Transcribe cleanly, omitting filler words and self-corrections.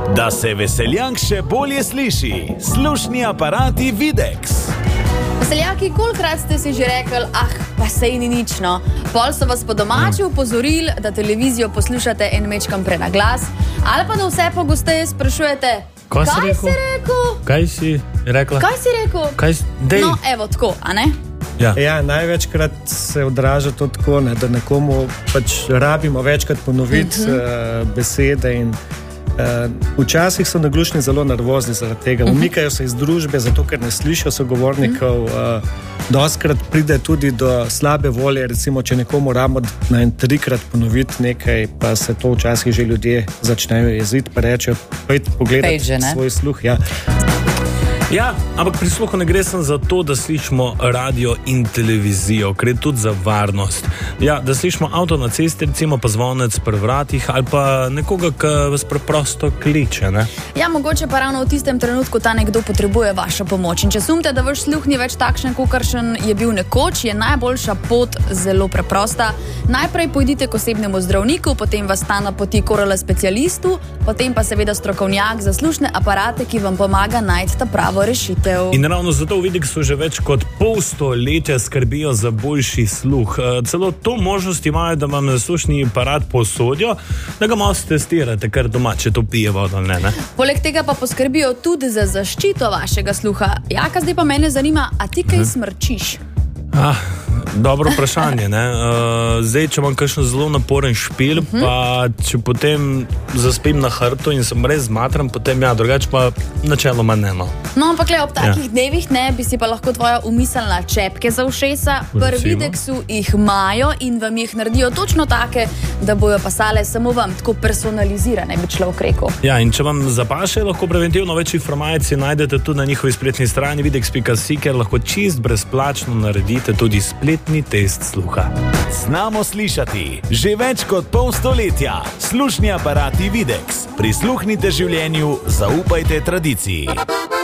Da se veseljak še bolje sliši, slušni aparati Videx. Veseljaki, kolikrat ste si že rekli, pa sej ni nič, no. Pol so vas po domači upozorili, da televizijo poslušate en mečkam prenaglas, ali pa da vse pogosteje sprašujete, kaj si rekel? Kaj si rekla? Kaj si rekel? No, evo, tako, a ne? Ja, največkrat se odraža to tako, da nekomu pač rabimo večkrat ponoviti besede in včasih so naglušni zelo nervozni zaradi tega. Umikajo se iz družbe, zato ker ne slišijo sogovornikov. Dostkrat pride tudi do slabe volje, recimo, če nekomu rabimo na en 3-krat ponoviti nekaj, pa se to včasih že ljudje začnejo jeziti, pa rečejo, pojdi pogledati svoj sluh. Ja, ampak pri sluhu ne gre samo za to, da slišimo radio in televizijo, gre tudi za varnost. Ja, da slišimo avto na cesti, recimo pa zvonec pri vratih ali pa nekoga, ki vas preprosto kliče, ne? Ja, mogoče pa ravno v tistem trenutku ta nekdo potrebuje vašo pomoč. In če sumite, da vaš sluh ni več takšen, kakršen je bil nekoč, je najboljša pot zelo preprosta. Najprej pojdite k osebnemu zdravniku, potem vas ta napoti k oral specialistu, potem pa seveda strokovnjak za slušne aparate, ki vam pomaga najti ta pravo rešitev. In ravno zato v Videxu že več kot pol stoletja skrbijo za boljši sluh. Celo to možnost imajo, da vam slušni aparat posodijo, da ga malo testirate, kar doma, če to pije vodo, ne? Poleg tega pa poskrbijo tudi za zaščito vašega sluha. Jaka, zdaj pa mene zanima, a ti kaj smrčiš? Dobro vprašanje, ne? Zdaj, če imam kakšen zelo naporen špil, pa če potem zaspim na hrbtu in sem res zmatran, potem drugače pa načeloma ne. No, ampak ob takih dnevih bi si pa lahko tvoja umiselna čepke za ušesa. Pri Videxu jih imajo in vam jih naredijo točno take, da bojo pasale samo vam, tako personalizirane, bi človek rekel. Ja, in če vam zapaše, lahko preventivno več informacij najdete tudi na njihovi spletni strani videx.si, ker lahko čist brezplačno naredite tudi spletni test sluha. Znamo slišati že več kot pol stoletja. Slušni aparati Videx. Prisluhnite življenju, zaupajte tradiciji.